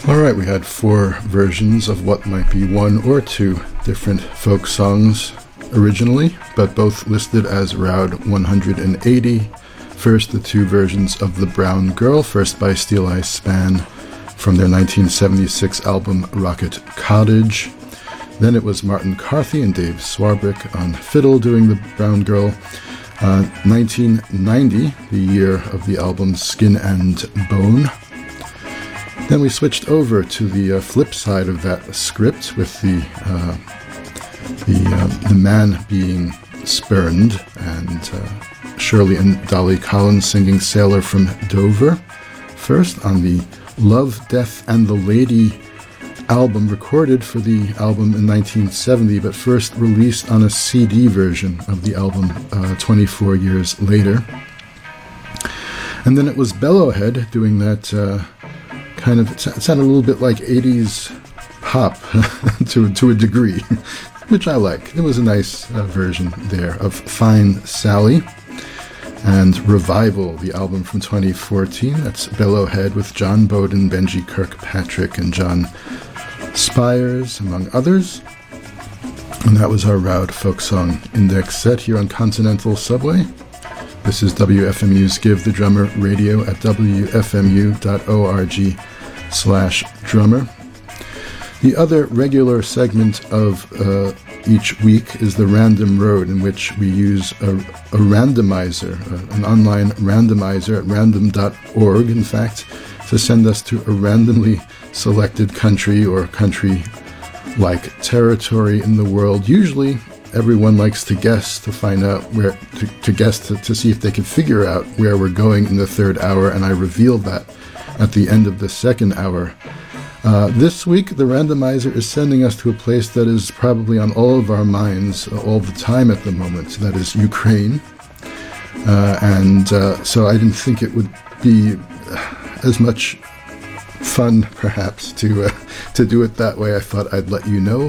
All right, we had 4 versions of what might be 1 or 2 different folk songs originally, but both listed as Route 180. First, the 2 versions of The Brown Girl, first by Steel Eye Span from their 1976 album Rocket Cottage. Then it was Martin Carthy and Dave Swarbrick on fiddle doing The Brown Girl. 1990, the year of the album Skin and Bone. Then we switched over to the flip side of that script with the man being spurned and Shirley and Dolly Collins singing Sailor from Dover. First on the Love, Death and the Lady album, recorded for the album in 1970, but first released on a CD version of the album 24 years later. And then it was Bellowhead doing that kind of, it sounded a little bit like 80s pop to a degree, which I like. It was a nice version there of Fine Sally. And Revival, the album from 2014. That's Bellowhead with John Bowden, Benji Kirkpatrick, and John Spires, among others. And that was our Roud Folk Song Index set here on Continental Subway. This is WFMU's Give the Drummer Radio at wfmu.org/drummer. The other regular segment of each week is the Random Road, in which we use a randomizer, an online randomizer at random.org, in fact, to send us to a randomly selected country or country-like territory in the world. Usually, everyone likes to guess to find out where, to guess to see if they can figure out where we're going in the third hour, and I revealed that at the end of the second hour. This week, the randomizer is sending us to a place that is probably on all of our minds all the time at the moment. That is Ukraine. So I didn't think it would be as much fun, perhaps, to do it that way. I thought I'd let you know